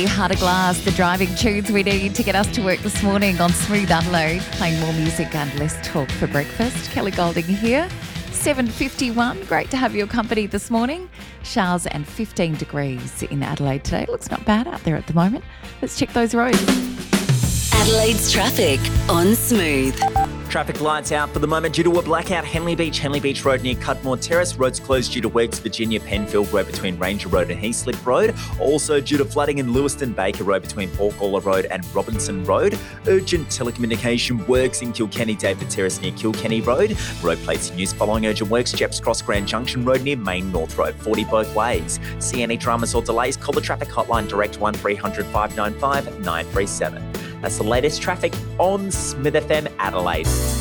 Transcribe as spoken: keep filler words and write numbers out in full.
Heart of Glass, the driving tunes we need to get us to work this morning on Smooth Adelaide, playing more music and less talk for breakfast. Kelly Golding here, seven fifty-one. Great to have your company this morning. Showers and fifteen degrees in Adelaide today. Looks not bad out there at the moment. Let's check those roads. Adelaide's traffic on Smooth. Traffic lights out for the moment due to a blackout. Henley Beach, Henley Beach Road near Cutmore Terrace. Roads closed due to works. Virginia Penfield Road between Ranger Road and Heathslip Road. Also due to flooding in Lewiston Baker Road between Porgalla Road and Robinson Road. Urgent telecommunication works in Kilkenny David Terrace near Kilkenny Road. Road plates in use following urgent works. Jeps Cross Grand Junction Road near Main North Road. forty both ways. See any dramas or delays? Call the traffic hotline direct one three hundred five nine five nine three seven. That's the latest traffic on Smith F M Adelaide.